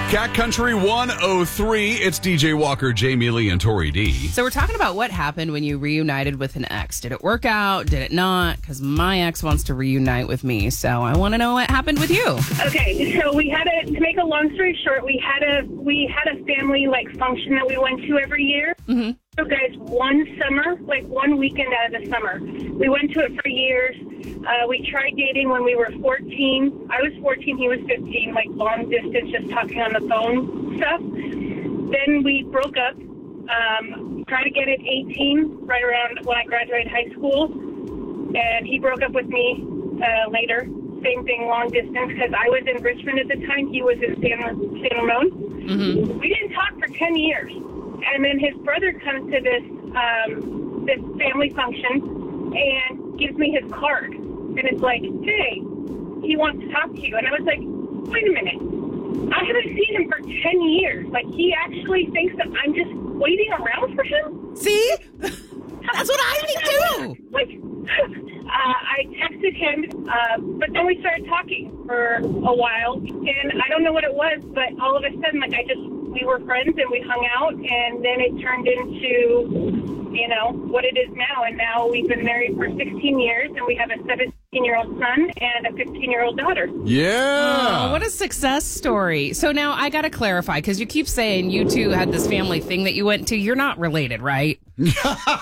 Cat Country 103. It's DJ Walker, Jamie Lee, and Tori D. So we're talking about what happened when you reunited with an ex. Did it work out? Did it not? Because my ex wants to reunite with me, so I want to know what happened with you. Okay, so we had to make a long story short, we had a family function that we went to every year. Mm-hmm. So guys, one summer, one weekend out of the summer. We went to it for years. We tried dating when we were 14. I was 14, he was 15, long distance, just talking on the phone stuff. Then we broke up, tried to get at 18, right around when I graduated high school. And he broke up with me later. Same thing, long distance, because I was in Richmond at the time. He was in San Ramon. Mm-hmm. We didn't talk for 10 years. And then his brother comes to this family function and gives me his card. And it's like, hey, he wants to talk to you. And I was like, wait a minute. I haven't seen him for 10 years. He actually thinks that I'm just waiting around for him? See? That's what I think too. I texted him, but then we started talking for a while. And I don't know what it was, but all of a sudden, we were friends and we hung out. And then it turned into, what it is now. And now we've been married for 16 years and we have a 17-year-old son and a 15-year-old daughter. Yeah. Oh, what a success story. So now I got to clarify, because you keep saying you two had this family thing that you went to. You're not related, right? It's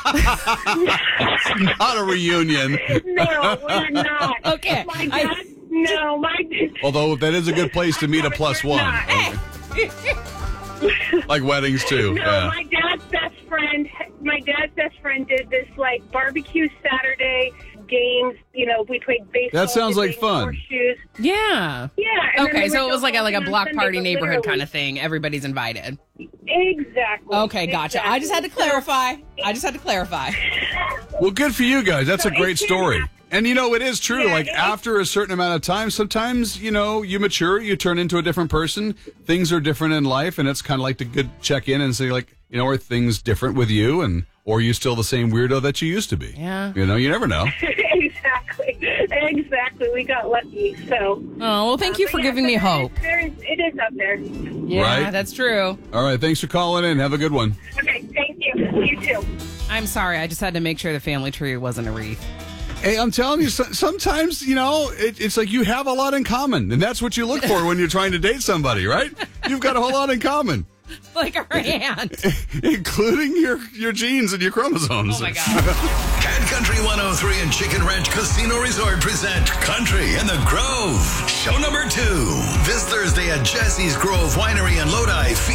not a reunion. No, we're not. Okay. My dad, no. Although that is a good place to meet a plus one. Like weddings, too. No, yeah. My dad's best friend did this, barbecue Saturday games. We played baseball. That sounds like fun. Horseshoes. Yeah. Yeah. And Okay, so it was like a block Sunday, party but neighborhood kind literally- of thing. Everybody's invited. Exactly. Okay, gotcha. Exactly. I just had to clarify. Well, good for you guys. That's a great story. And, it is true. Yeah, after a certain amount of time, sometimes, you mature, you turn into a different person. Things are different in life, and it's kind of like to good check in and say, are things different with you, or are you still the same weirdo that you used to be? Yeah. You never know. Exactly. We got lucky. So. Oh, well, thank you for giving me hope. It is up there. Yeah, Right? that's true. All right. Thanks for calling in. Have a good one. Okay. Thank you. You too. I'm sorry. I just had to make sure the family tree wasn't a wreath. Hey, I'm telling you, sometimes, it's like you have a lot in common. And that's what you look for when you're trying to date somebody, right? You've got a whole lot in common. Like our aunt. Including your genes and your chromosomes. Oh, my God. Cat Country 103 and Chicken Ranch Casino Resort present Country in the Grove. Show number 2. This Thursday at Jesse's Grove Winery in Lodi.